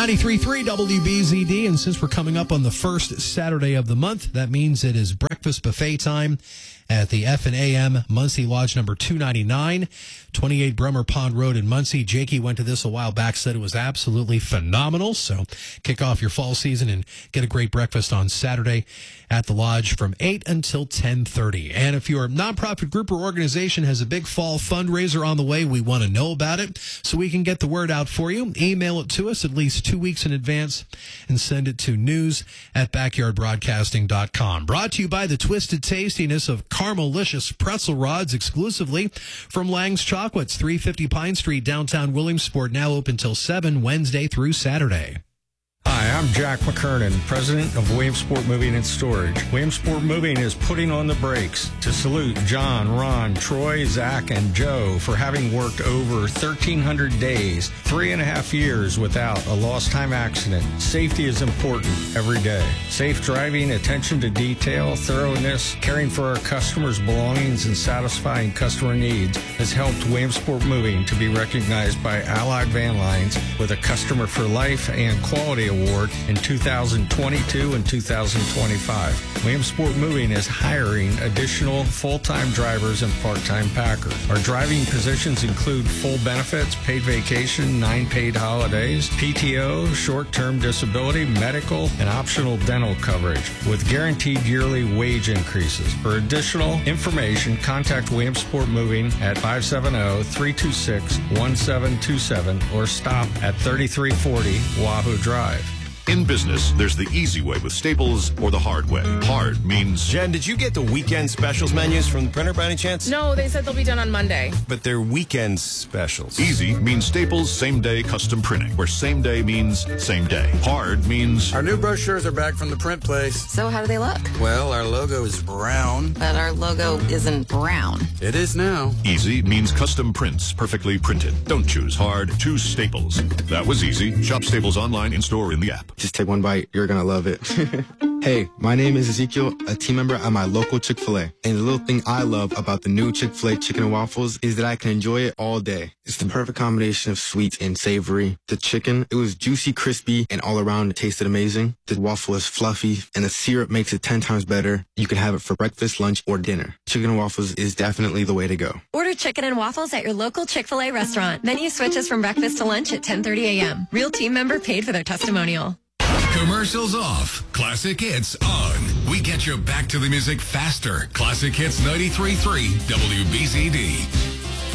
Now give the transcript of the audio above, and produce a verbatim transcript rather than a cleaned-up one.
ninety-three point three W B Z D, and since we're coming up on the first Saturday of the month, that means it is breakfast buffet time at the F and A M Muncie Lodge number two ninety-nine, twenty-eight Bremer Pond Road in Muncie. Jakey went to this a while back, said it was absolutely phenomenal. So kick off your fall season and get a great breakfast on Saturday at the Lodge from eight until ten thirty. And if your nonprofit group or organization has a big fall fundraiser on the way, we want to know about it so we can get the word out for you. Email it to us at least two weeks in advance and send it to news at backyard broadcasting dot com. Brought to you by the twisted tastiness of Caramelicious pretzel rods exclusively from Lang's Chocolates, three fifty Pine Street, downtown Williamsport, now open till seven Wednesday through Saturday. Hi, I'm Jack McKernan, president of Williamsport Moving and Storage. Williamsport Moving is putting on the brakes to salute John, Ron, Troy, Zach, and Joe for having worked over thirteen hundred days, three and a half years without a lost time accident. Safety is important every day. Safe driving, attention to detail, thoroughness, caring for our customers' belongings, and satisfying customer needs has helped Williamsport Moving to be recognized by Allied Van Lines with a Customer for Life and Quality Award Award in two thousand twenty-two and two thousand twenty-five. Williamsport Moving is hiring additional full-time drivers and part-time packers. Our driving positions include full benefits, paid vacation, nine paid holidays, P T O, short-term disability, medical, and optional dental coverage with guaranteed yearly wage increases. For additional information, contact Williamsport Moving at five seven zero, three two six, one seven two seven or stop at thirty-three forty Wahoo Drive. In business, there's the easy way with Staples or the hard way. Hard means... Jen, did you get the weekend specials menus from the printer by any chance? No, they said they'll be done on Monday. But they're weekend specials. Easy means Staples same-day custom printing, where same day means same day. Hard means... Our new brochures are back from the print place. So how do they look? Well, our logo is brown. But our logo isn't brown. It is now. Easy means custom prints, perfectly printed. Don't choose hard, choose Staples. That was easy. Shop Staples online, in-store, in the app. Just take one bite. You're going to love it. Hey, my name is Ezekiel, a team member at my local Chick-fil-A. And the little thing I love about the new Chick-fil-A chicken and waffles is that I can enjoy it all day. It's the perfect combination of sweet and savory. The chicken, it was juicy, crispy, and all around it tasted amazing. The waffle is fluffy, and the syrup makes it ten times better. You can have it for breakfast, lunch, or dinner. Chicken and waffles is definitely the way to go. Order chicken and waffles at your local Chick-fil-A restaurant. Menu switches from breakfast to lunch at ten thirty a.m. Real team member paid for their testimonial. Commercials off. Classic hits on. We get you back to the music faster. Classic Hits ninety-three point three W B Z D.